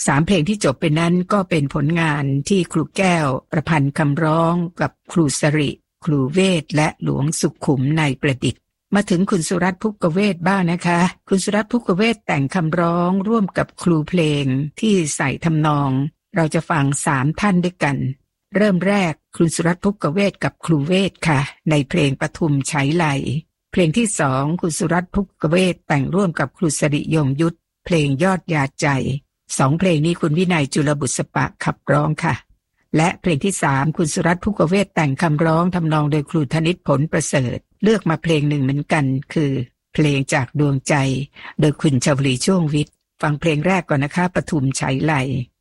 3เพลงที่จบไปนั้นก็เป็นผลงานที่ครูแก้วประพันธ์คำร้องกับครูสริครูเวทและหลวงสุขุมในประดิษฐ์มาถึงคุณสุรัตน์ภุกเวทบ้างนะคะคุณสุรัตน์ภุกเวทแต่งคำร้องร่วมกับครูเพลงที่ใส่ทำนองเราจะฟัง3ท่านด้วยกันเริ่มแรกคุณสุรัตน์ภุกเวทกับครูเวทค่ะในเพลงปทุมไฉไลเพลงที่2คุณสุรัตน์ภุกเวทแต่งร่วมกับครูสริยงยุทธเพลงยอดยาใจ2เพลงนี้คุณวินัยจุลบุษปะขับร้องค่ะและเพลงที่3คุณสุรัตน์ภุกเวทแต่งคำร้องทำนองโดยครูธนิตผลประเสริฐเลือกมาเพลงหนึ่งเหมือนกันคือเพลงจากดวงใจโดยคุณชวลีช่วงวิทย์ฟังเพลงแรกก่อนนะคะปทุมไฉไล